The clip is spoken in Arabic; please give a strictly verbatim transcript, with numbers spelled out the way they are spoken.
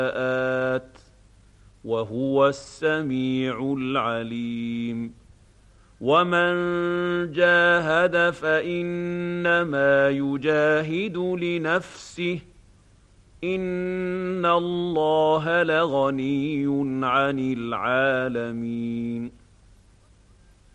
آت وهو السميع العليم ومن جاهد فإنما يجاهد لنفسه إن الله لغني عن العالمين